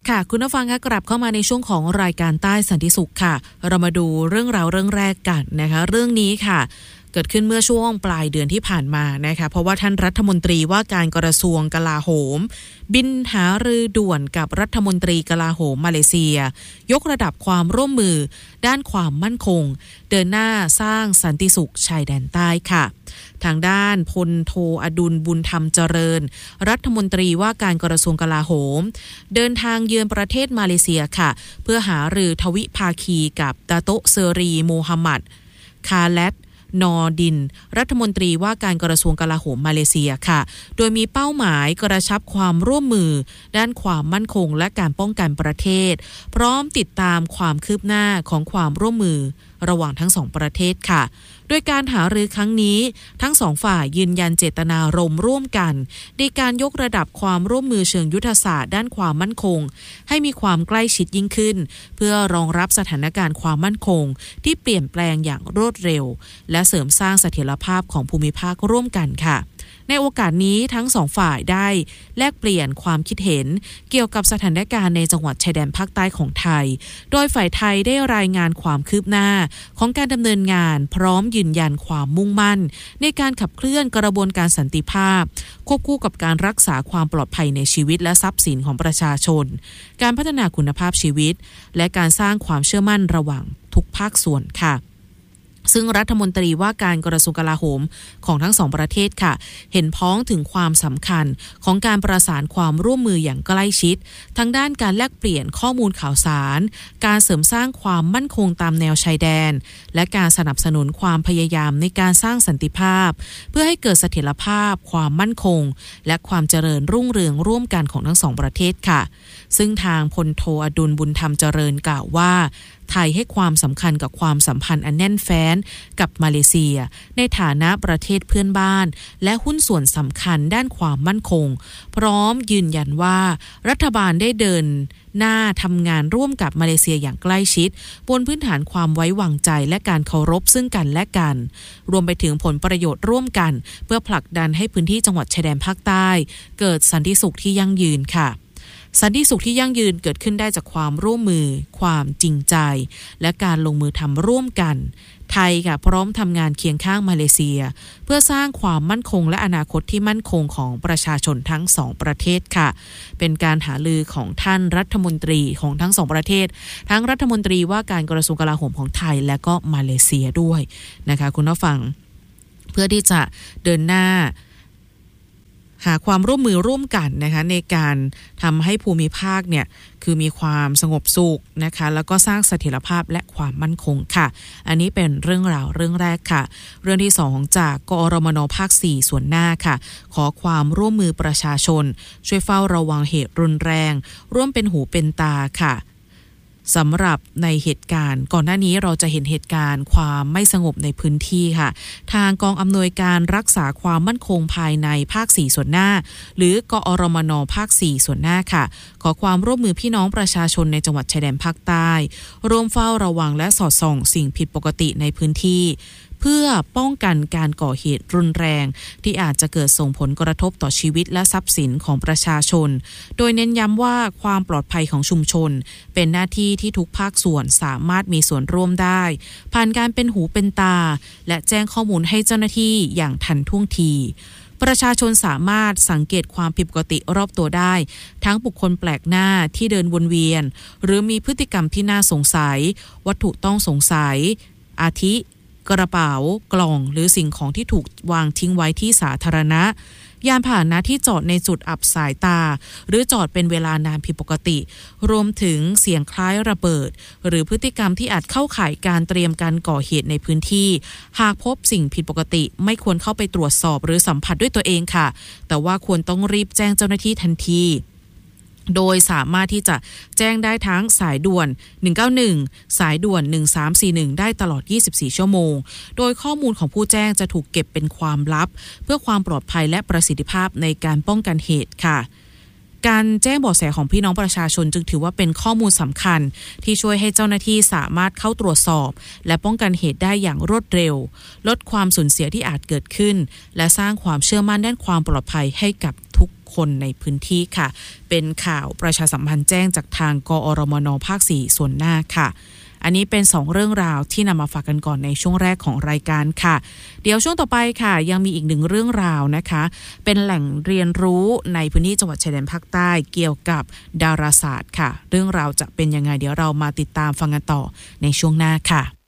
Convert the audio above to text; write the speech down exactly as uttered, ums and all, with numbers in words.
ค่ะคุณผู้ฟังคะกลับเข้ามาในช่วงของรายการใต้สันติสุขค่ะเรามาดูเรื่องราวเรื่องแรกกันนะคะเรื่องนี้ค่ะเกิดขึ้นเมื่อช่วงปลายเดือนที่ผ่านมานะคะเพราะว่าท่านรัฐมนตรีว่าการกระทรวงกลาโหมบินหารือด่วนกับรัฐมนตรีกลาโหมมาเลเซียยกระดับความร่วมมือด้านความมั่นคงเดินหน้าสร้างสันติสุขชายแดนใต้ค่ะทางด้านพลโทอดุลบุญธรรมเจริญรัฐมนตรีว่าการกระทรวงกลาโหมเดินทางเยือนประเทศมาเลเซียค่ะเพื่อหารือทวิภาคีกับดาโตะเซรีโมฮัมหมัดคาเลตนอดินรัฐมนตรีว่าการกระทรวงกลาโหมมาเลเซียค่ะโดยมีเป้าหมายกระชับความร่วมมือด้านความมั่นคงและการป้องกันประเทศพร้อมติดตามความคืบหน้าของความร่วมมือระหว่างทั้งสองประเทศค่ะโดยการหารือครั้งนี้ทั้งสองฝ่ายยืนยันเจตนารมณ์ร่วมกันในการยกระดับความร่วมมือเชิงยุทธศาสตร์ด้านความมั่นคงให้มีความใกล้ชิดยิ่งขึ้นเพื่อรองรับสถานการณ์ความมั่นคงที่เปลี่ยนแปลงอย่างรวดเร็วและเสริมสร้างเสถียรภาพของภูมิภาคร่วมกันค่ะในโอกาสนี้ทั้งสองฝ่ายได้แลกเปลี่ยนความคิดเห็นเกี่ยวกับสถานการณ์ในจังหวัดชายแดนภาคใต้ของไทยโดยฝ่ายไทยได้รายงานความคืบหน้าของการดำเนินงานพร้อมยืนยันความมุ่งมั่นในการขับเคลื่อนกระบวนการสันติภาพควบคู่กับการรักษาความปลอดภัยในชีวิตและทรัพย์สินของประชาชนการพัฒนาคุณภาพชีวิตและการสร้างความเชื่อมั่นระหว่างทุกภาคส่วนค่ะซึ่งรัฐมนตรีว่าการกระทรวงกลาโหมของทั้งสองประเทศค่ะเห็นพ้องถึงความสำคัญของการประสานความร่วมมืออย่างใกล้ชิดทั้งด้านการแลกเปลี่ยนข้อมูลข่าวสารการเสริมสร้างความมั่นคงตามแนวชายแดนและการสนับสนุนความพยายามในการสร้างสันติภาพเพื่อให้เกิดเสถียรภาพความมั่นคงและความเจริญรุ่งเรืองร่วมกันของทั้งสองประเทศค่ะซึ่งทางพลโทอดุลบุญธรรมเจริญกล่าวว่าไทยให้ความสำคัญกับความสัมพันธ์อันแน่นแฟ้นกับมาเลเซียในฐานะประเทศเพื่อนบ้านและหุ้นส่วนสำคัญด้านความมั่นคงพร้อมยืนยันว่ารัฐบาลได้เดินหน้าทำงานร่วมกับมาเลเซียอย่างใกล้ชิดบนพื้นฐานความไว้วางใจและการเคารพซึ่งกันและกันรวมไปถึงผลประโยชน์ร่วมกันเพื่อผลักดันให้พื้นที่จังหวัดชายแดนภาคใต้เกิดสันติสุขที่ยั่งยืนค่ะสันติสุขที่ยั่งยืนเกิดขึ้นได้จากความร่วมมือความจริงใจและการลงมือทำร่วมกันไทยค่ะพร้อมทำงานเคียงข้างมาเลเซียเพื่อสร้างความมั่นคงและอนาคตที่มั่นคงของประชาชนทั้งสองประเทศค่ะเป็นการหารือของท่านรัฐมนตรีของทั้งสองประเทศทั้งรัฐมนตรีว่าการกระทรวงกลาโหมของไทยและก็มาเลเซียด้วยนะคะคุณผู้ฟังเพื่อที่จะเดินหน้าหาความร่วมมือร่วมกันนะคะในการทำให้ภูมิภาคเนี่ยคือมีความสงบสุขนะคะแล้วก็สร้างเสถียรภาพและความมั่นคงค่ะอันนี้เป็นเรื่องราวเรื่องแรกค่ะเรื่องที่สองจากกอรมนภาคสี่ส่วนหน้าค่ะขอความร่วมมือประชาชนช่วยเฝ้าระวังเหตุรุนแรงร่วมเป็นหูเป็นตาค่ะสำหรับในเหตุการณ์ก่อนหน้านี้เราจะเห็นเหตุการณ์ความไม่สงบในพื้นที่ค่ะทางกองอำนวยการรักษาความมั่นคงภายในภาคสี่ส่วนหน้าหรือกอรมนภาคสี่ส่วนหน้าค่ะขอความร่วมมือพี่น้องประชาชนในจังหวัดชายแดนภาคใต้ร่วมเฝ้าระวังและสอดส่องสิ่งผิดปกติในพื้นที่เพื่อป้องกันการก่อเหตุรุนแรงที่อาจจะเกิดส่งผลกระทบต่อชีวิตและทรัพย์สินของประชาชนโดยเน้นย้ำว่าความปลอดภัยของชุมชนเป็นหน้าที่ที่ทุกภาคส่วนสามารถมีส่วนร่วมได้ผ่านการเป็นหูเป็นตาและแจ้งข้อมูลให้เจ้าหน้าที่อย่างทันท่วงทีประชาชนสามารถสังเกตความผิดปกติรอบตัวได้ทั้งบุคคลแปลกหน้าที่เดินวนเวียนหรือมีพฤติกรรมที่น่าสงสัยวัตถุต้องสงสัยอาทิกระเป๋ากล่องหรือสิ่งของที่ถูกวางทิ้งไว้ที่สาธารณะยานพาหนะที่จอดในจุดอับสายตาหรือจอดเป็นเวลานานผิดปกติรวมถึงเสียงคล้ายระเบิดหรือพฤติกรรมที่อาจเข้าข่ายการเตรียมการก่อเหตุในพื้นที่หากพบสิ่งผิดปกติไม่ควรเข้าไปตรวจสอบหรือสัมผัสด้วยตัวเองค่ะแต่ว่าควรต้องรีบแจ้งเจ้าหน้าที่ทันทีโดยสามารถที่จะแจ้งได้ทั้งสายด่วนหนึ่งเก้าหนึ่งสายด่วนหนึ่งสามสี่หนึ่งได้ตลอดยี่สิบสี่ชั่วโมงโดยข้อมูลของผู้แจ้งจะถูกเก็บเป็นความลับเพื่อความปลอดภัยและประสิทธิภาพในการป้องกันเหตุค่ะการแจ้งเบาะแสของพี่น้องประชาชนจึงถือว่าเป็นข้อมูลสำคัญที่ช่วยให้เจ้าหน้าที่สามารถเข้าตรวจสอบและป้องกันเหตุได้อย่างรวดเร็วลดความสูญเสียที่อาจเกิดขึ้นและสร้างความเชื่อมั่นด้านความปลอดภัยให้กับทุกคนในพื้นที่ค่ะเป็นข่าวประชาสัมพันธ์แจ้งจากทางกอรมนภาคสี่ส่วนหน้าค่ะอันนี้เป็นสองเรื่องราวที่นำมาฝากกันก่อนในช่วงแรกของรายการค่ะเดี๋ยวช่วงต่อไปค่ะยังมีอีกหนึ่งเรื่องราวนะคะเป็นแหล่งเรียนรู้ในพื้นที่จังหวัดชายแดนภาคใต้เกี่ยวกับดาราศาสตร์ค่ะเรื่องราวจะเป็นยังไงเดี๋ยวเรามาติดตามฟังกันต่อในช่วงหน้าค่ะ